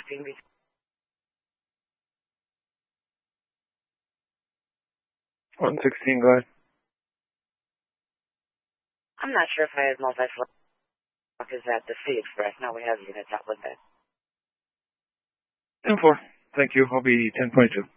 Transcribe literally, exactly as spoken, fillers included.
sixteen. one sixteen, go ahead. I'm not sure if I have multi-floor is at the Sea Express. No, we have units out with that. ten four. Thank you. I'll be ten point two.